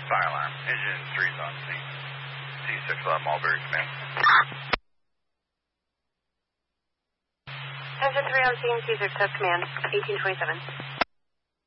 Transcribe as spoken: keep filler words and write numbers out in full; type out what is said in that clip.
fire alarm. Engine three's on scene. C six eleven Mulberry Command. Engine three on scene, C six, test command, eighteen twenty-seven.